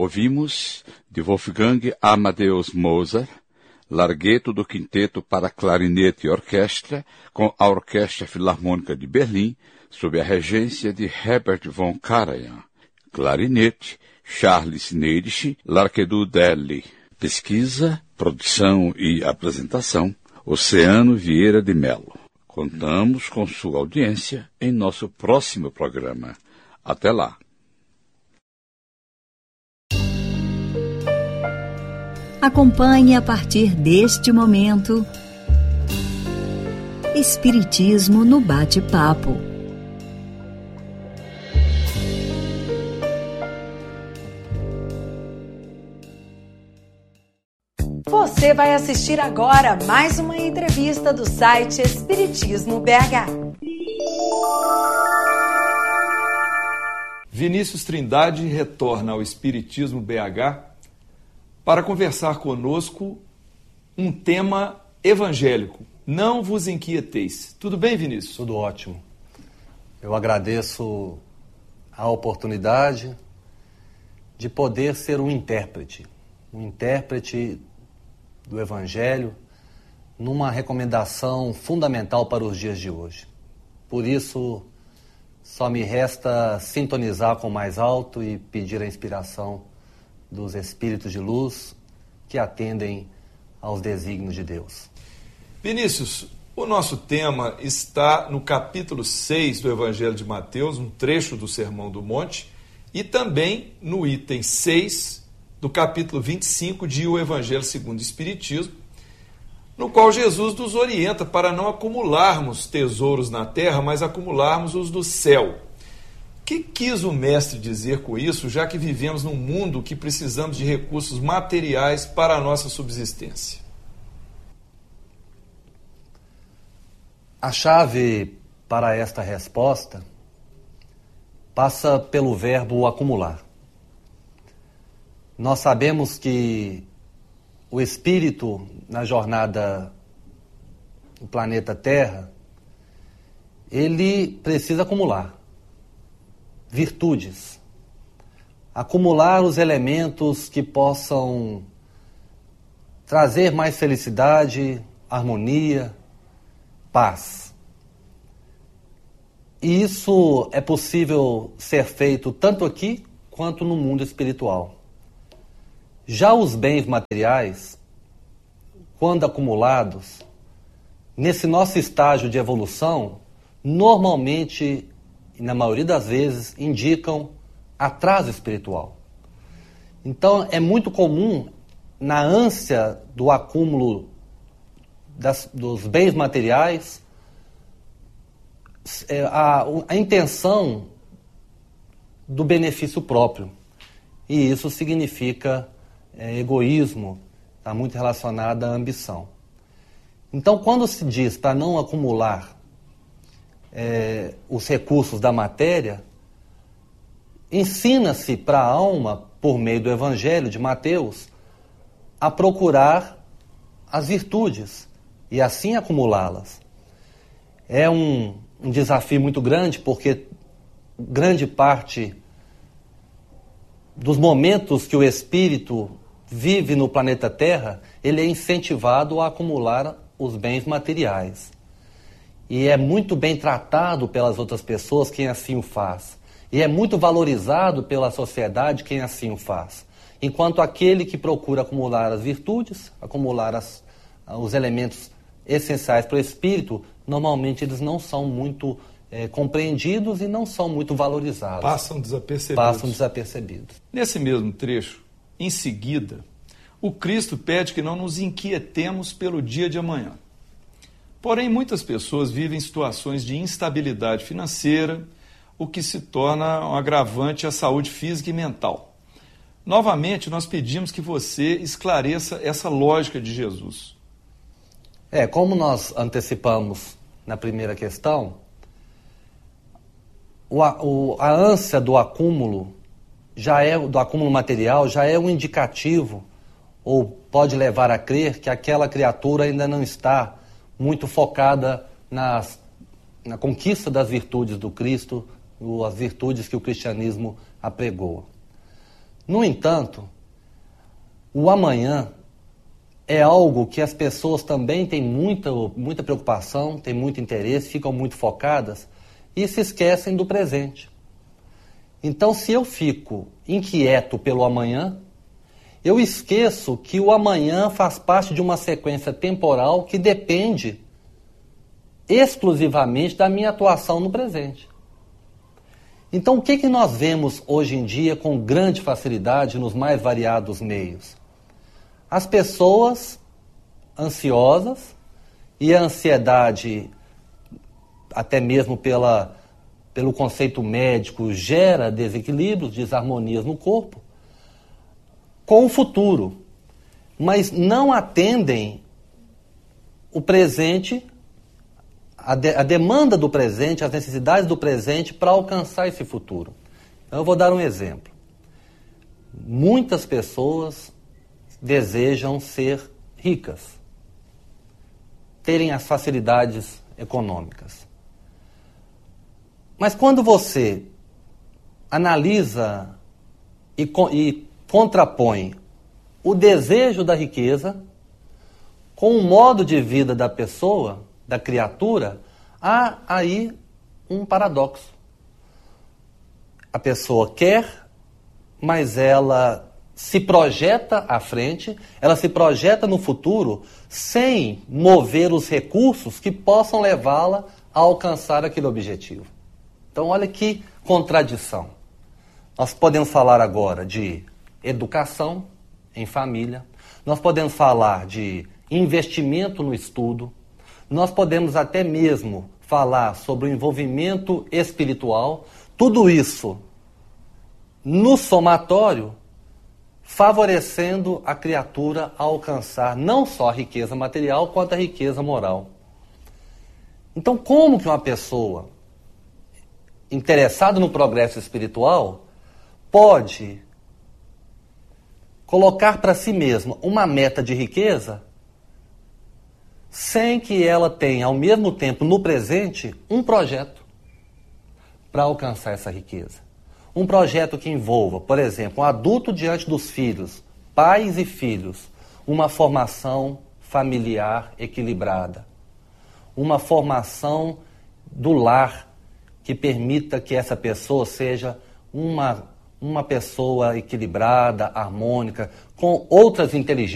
Ouvimos de Wolfgang Amadeus Mozart, Larghetto do Quinteto para Clarinete e Orquestra, com a Orquestra Filarmônica de Berlim, sob a regência de Herbert von Karajan. Clarinete, Charles Neidich, Larquedou Deli. Pesquisa, produção e apresentação, Oceano Vieira de Mello. Contamos com sua audiência em nosso próximo programa. Até lá. Acompanhe a partir deste momento Espiritismo no Bate-Papo. Você vai assistir agora mais uma entrevista do site Espiritismo BH. Vinícius Trindade retorna ao Espiritismo BH para conversar conosco um tema evangélico. Não vos inquieteis. Tudo bem, Vinícius? Tudo ótimo. Eu agradeço a oportunidade de poder ser um intérprete do Evangelho numa recomendação fundamental para os dias de hoje. Por isso, só me resta sintonizar com o mais alto e pedir a inspiração dos espíritos de luz que atendem aos desígnios de Deus. Vinícius, o nosso tema está no capítulo 6 do Evangelho de Mateus, um trecho do Sermão do Monte, e também no item 6 do capítulo 25 de O Evangelho segundo o Espiritismo, no qual Jesus nos orienta para não acumularmos tesouros na terra, mas acumularmos os do céu. O que quis o mestre dizer com isso, já que vivemos num mundo que precisamos de recursos materiais para a nossa subsistência? A chave para esta resposta passa pelo verbo acumular. Nós sabemos que o espírito, na jornada do planeta Terra, ele precisa acumular virtudes, acumular os elementos que possam trazer mais felicidade, harmonia, paz. E isso é possível ser feito tanto aqui quanto no mundo espiritual. Já os bens materiais, quando acumulados, nesse nosso estágio de evolução, normalmente, e na maioria das vezes, indicam atraso espiritual. Então, é muito comum, na ânsia do acúmulo dos bens materiais, a intenção do benefício próprio. E isso significa egoísmo, está muito relacionado à ambição. Então, quando se diz para não acumular os recursos da matéria, ensina-se para a alma, por meio do Evangelho de Mateus, a procurar as virtudes e assim acumulá-las. É um desafio muito grande, porque grande parte dos momentos que o espírito vive no planeta Terra, ele é incentivado a acumular os bens materiais. E é muito bem tratado pelas outras pessoas quem assim o faz. E é muito valorizado pela sociedade quem assim o faz. Enquanto aquele que procura acumular as virtudes, acumular os elementos essenciais para o espírito, normalmente eles não são muito compreendidos e não são muito valorizados. Passam desapercebidos. Nesse mesmo trecho, em seguida, o Cristo pede que não nos inquietemos pelo dia de amanhã. Porém, muitas pessoas vivem situações de instabilidade financeira, o que se torna um agravante à saúde física e mental. Novamente, nós pedimos que você esclareça essa lógica de Jesus. Como nós antecipamos na primeira questão, a ânsia do acúmulo do acúmulo material já é um indicativo, ou pode levar a crer que aquela criatura ainda não está muito focada na conquista das virtudes do Cristo, as virtudes que o cristianismo apregoa. No entanto, o amanhã é algo que as pessoas também têm muita preocupação, têm muito interesse, ficam muito focadas e se esquecem do presente. Então, se eu fico inquieto pelo amanhã, eu esqueço que o amanhã faz parte de uma sequência temporal que depende exclusivamente da minha atuação no presente. Então, o que nós vemos hoje em dia com grande facilidade nos mais variados meios? As pessoas ansiosas, e a ansiedade, até mesmo pelo conceito médico, gera desequilíbrios, desarmonias no corpo, com o futuro, mas não atendem o presente, a demanda do presente, as necessidades do presente para alcançar esse futuro. Então, eu vou dar um exemplo. Muitas pessoas desejam ser ricas, terem as facilidades econômicas. Mas quando você analisa e contrapõe o desejo da riqueza com o modo de vida da pessoa, da criatura, há aí um paradoxo. A pessoa quer, mas ela se projeta à frente, ela se projeta no futuro sem mover os recursos que possam levá-la a alcançar aquele objetivo. Então, olha que contradição. Nós podemos falar agora de educação em família, nós podemos falar de investimento no estudo, nós podemos até mesmo falar sobre o envolvimento espiritual, tudo isso no somatório, favorecendo a criatura a alcançar não só a riqueza material, quanto a riqueza moral. Então, como que uma pessoa interessada no progresso espiritual pode colocar para si mesma uma meta de riqueza sem que ela tenha, ao mesmo tempo, no presente, um projeto para alcançar essa riqueza? Um projeto que envolva, por exemplo, um adulto diante dos filhos, pais e filhos, uma formação familiar equilibrada, uma formação do lar que permita que essa pessoa seja uma pessoa equilibrada, harmônica, com outras inteligências,